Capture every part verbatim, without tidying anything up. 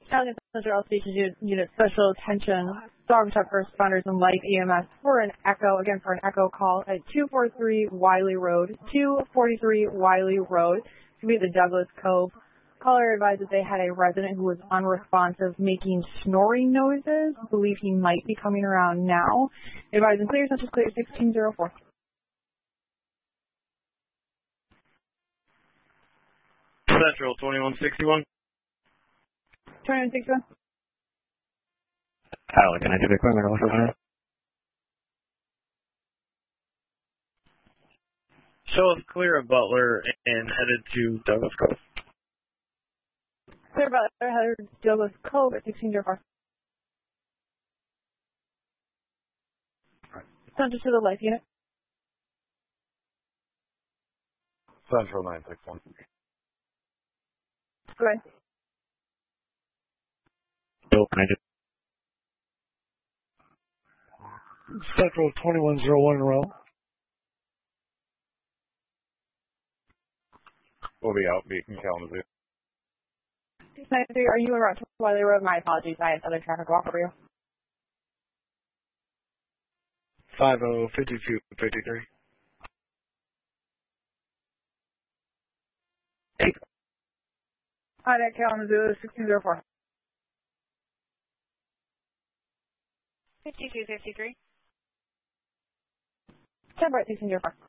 Allegan Central Station Unit, unit Special Attention, Dog Truck Responders and Light E M S for an echo, again for an echo call at two forty-three Wiley Road, two forty-three Wiley Road, to be the Douglas Cove. Caller advised that they had a resident who was unresponsive making snoring noises. Believe he might be coming around now. Advising clear, such as clear sixteen oh four. Central twenty-one sixty-one. twenty-one sixty-one. Tyler, can I do the equipment also? Show us clear of Butler and headed to Douglas Cove. Clear Butler, headed to Douglas Cove at sixteen oh four. Central to the life unit. Central nine six one. Go ahead. Bill, can I do? Central twenty-one oh one in a row. We'll be out, Beacon Kalamazoo. Are you en route to Wiley Road? My apologies, I had other traffic walk over you. five oh fifty-two fifty-three. Hi, that Kalamazoo, sixteen oh four. fifty-two fifty-three. Temper at sixteen oh four.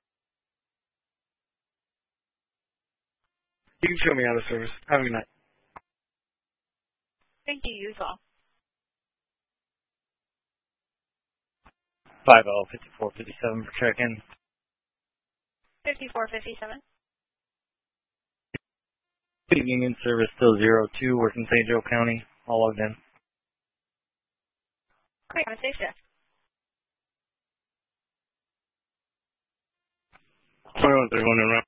You can show me out of service. Have a good night. Thank you, you as well. five oh fifty-four fifty-seven for check-in. fifty-four fifty-seven. Union service still zero two, working Saint Joe County, all logged in. Great, have a safe shift. twenty-one thirty-one in route.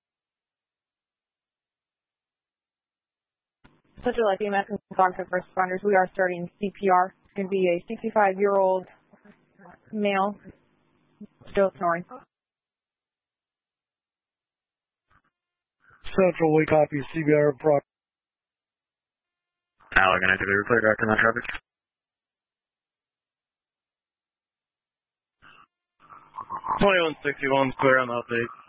Central Life E M S and Dog Truck First Responders, we are starting C P R. It's going to be a sixty-five-year-old male still snoring. Central, we copy C B R pro. Allegan, I do the clear director on traffic. twenty-one sixty-one, clear on the update.